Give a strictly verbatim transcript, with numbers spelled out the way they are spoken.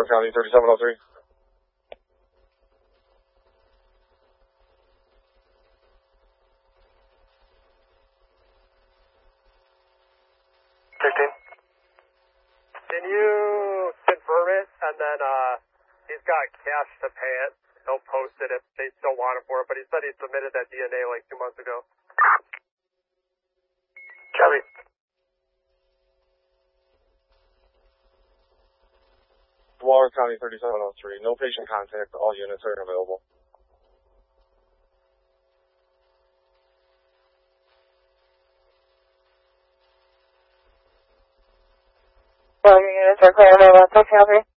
Waller County, thirty-seven oh three. fifteen. Can you confirm it? And then uh, he's got cash to pay it. He'll post it if they still want it for it, but he said he submitted that D N A like two months ago. Copy. Waller County, thirty-seven oh three. No patient contact. All units are available. All your units are clear. What's up, Calgary?